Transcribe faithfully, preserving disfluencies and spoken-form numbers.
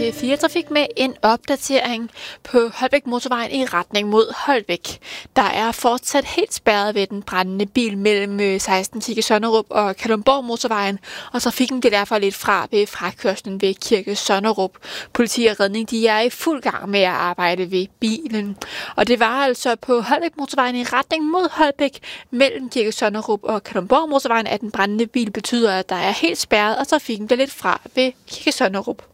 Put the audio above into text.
P fire Trafik med en opdatering på Holbæk Motorvejen i retning mod Holbæk. Der er fortsat helt spærret ved den brændende bil mellem seksten ti Sønderup og Kalundborg Motorvejen, og trafikken bliver derfor lidt fra ved frakørslen ved Kirke Sønderup. Politi og redning de er i fuld gang med at arbejde ved bilen. Og det var altså på Holbæk Motorvejen i retning mod Holbæk mellem Kirke Sønderup og Kalundborg Motorvejen, at den brændende bil betyder, at der er helt spærret, og trafikken bliver lidt fra ved Kirke Sønderup.